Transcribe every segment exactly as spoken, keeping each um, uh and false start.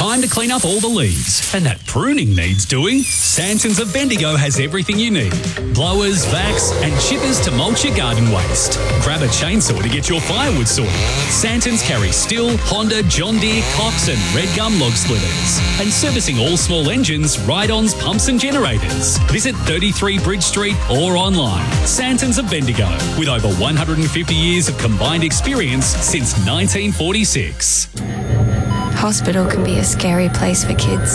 Time to clean up all the leaves. And that pruning needs doing. Santons of Bendigo has everything you need. Blowers, vacs and chippers to mulch your garden waste. Grab a chainsaw to get your firewood sorted. Santons carry Stihl, Honda, John Deere, Cox and Red Gum log splitters. And servicing all small engines, ride-ons, pumps and generators. Visit thirty-three Bridge Street or online. Santons of Bendigo, with over one hundred fifty years of combined experience since nineteen forty-six. Hospital can be a scary place for kids.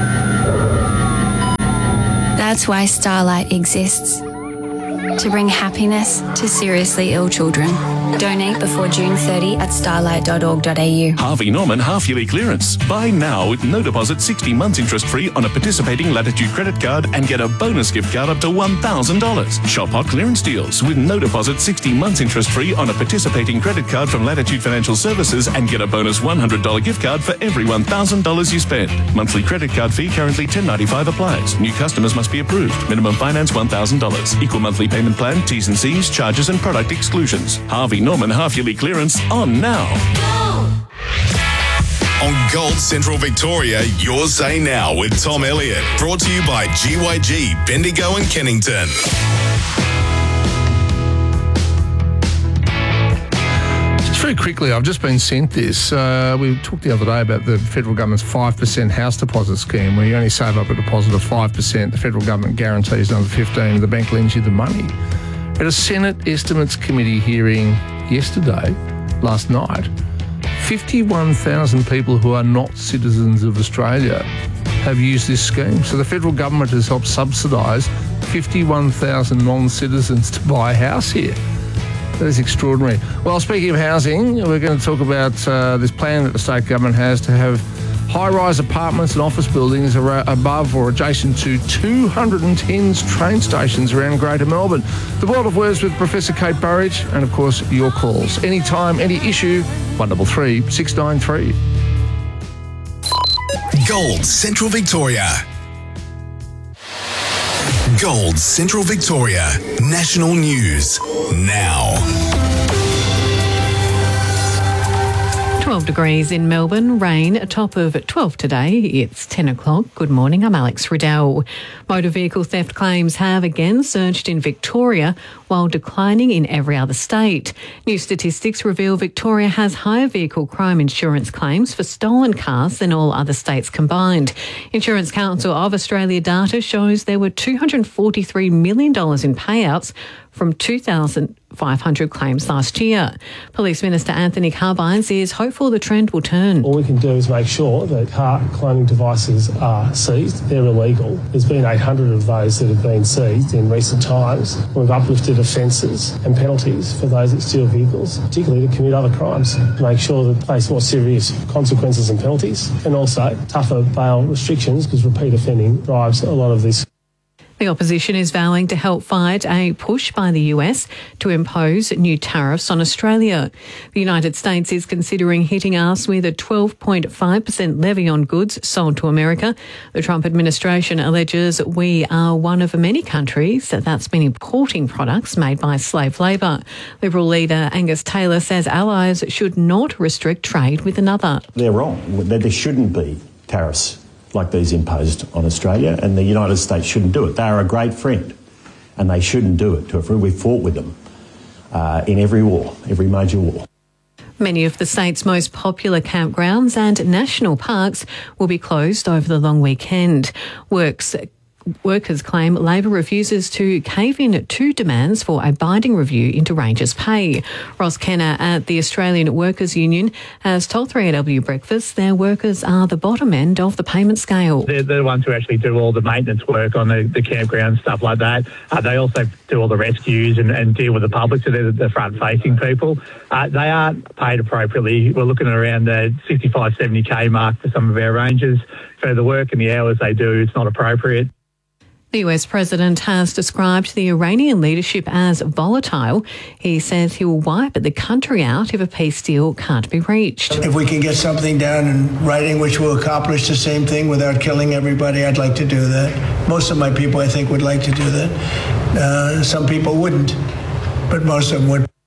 That's why Starlight exists. To bring happiness to seriously ill children. Donate before June thirtieth at starlight dot org dot a u. Harvey Norman half-yearly clearance. Buy now with no deposit, sixty months interest-free on a participating Latitude credit card and get a bonus gift card up to one thousand dollars. Shop hot clearance deals with no deposit, sixty months interest-free on a participating credit card from Latitude Financial Services and get a bonus one hundred dollars gift card for every one thousand dollars you spend. Monthly credit card fee currently ten dollars and ninety-five cents applies. New customers must be approved. Minimum finance one thousand dollars. Equal monthly payment plan, T's and C's, charges and product exclusions. Harvey Norman half-yearly clearance on now. On Gold Central Victoria, your say now with Tom Elliott. Brought to you by G Y G, Bendigo and Kennington. Just very quickly, I've just been sent this. Uh, we talked the other day about the federal government's five percent house deposit scheme, where you only save up a deposit of five percent. The federal government guarantees another fifteen percent, the bank lends you the money. At a Senate Estimates Committee hearing yesterday, last night, fifty-one thousand people who are not citizens of Australia have used this scheme. So the federal government has helped subsidise fifty-one thousand non-citizens to buy a house here. That is extraordinary. Well, speaking of housing, we're going to talk about uh, this plan that the state government has to have high-rise apartments and office buildings are above or adjacent to two hundred ten train stations around Greater Melbourne. The World of Words with Professor Kate Burridge, and of course your calls. Anytime, any issue, one double three six nine three. Gold Central Victoria. Gold Central Victoria. National News now. twelve degrees in Melbourne, rain, a top of twelve today. It's ten o'clock. Good morning, I'm Alex Riddell. Motor vehicle theft claims have again surged in Victoria while declining in every other state. New statistics reveal Victoria has higher vehicle crime insurance claims for stolen cars than all other states combined. Insurance Council of Australia data shows there were two hundred forty-three million dollars in payouts from two thousand five hundred claims last year. Police Minister Anthony Carbines is hopeful the trend will turn. All we can do is make sure that car cloning devices are seized. They're illegal. There's been eight hundred of those that have been seized in recent times. We've uplifted offences and penalties for those that steal vehicles, particularly to commit other crimes, to make sure that they face more serious consequences and penalties, and also tougher bail restrictions, because repeat offending drives a lot of this. The opposition is vowing to help fight a push by the U S to impose new tariffs on Australia. The United States is considering hitting us with a twelve point five percent levy on goods sold to America. The Trump administration alleges we are one of many countries that's been importing products made by slave labour. Liberal leader Angus Taylor says allies should not restrict trade with another. They're wrong. There shouldn't be tariffs like these imposed on Australia, and the United States shouldn't do it. They are a great friend, and they shouldn't do it to a friend. We've fought with them uh, in every war, every major war. Many of the state's most popular campgrounds and national parks will be closed over the long weekend. Works Workers claim Labor refuses to cave in to demands for a binding review into rangers' pay. Ross Kenner at the Australian Workers Union has told three A W Breakfast their workers are the bottom end of the payment scale. They're, they're the ones who actually do all the maintenance work on the, the campground, stuff like that. Uh, they also do all the rescues and, and deal with the public, so they're the front-facing people. Uh, they aren't paid appropriately. We're looking at around the sixty-five, seventy K mark for some of our rangers. For the work and the hours they do, it's not appropriate. The U S president has described the Iranian leadership as volatile. He says he will wipe the country out if a peace deal can't be reached. If we can get something down in writing which will accomplish the same thing without killing everybody, I'd like to do that. Most of my people, I think, would like to do that. Uh, some people wouldn't, but most of them would.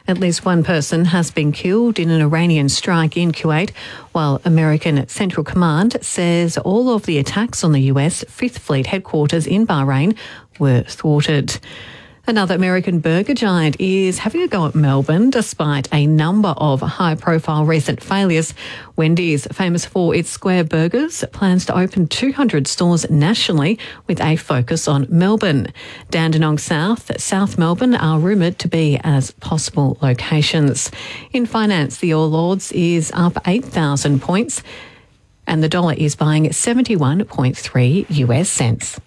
At least one person has been killed in an Iranian strike in Kuwait, while American Central Command says all of the attacks on the U S Fifth Fleet headquarters in Bahrain were thwarted. Another American burger giant is having a go at Melbourne despite a number of high-profile recent failures. Wendy's, famous for its square burgers, plans to open two hundred stores nationally with a focus on Melbourne. Dandenong South, South Melbourne are rumoured to be as possible locations. In finance, the All Ords is up eight thousand points and the dollar is buying seventy-one point three US cents.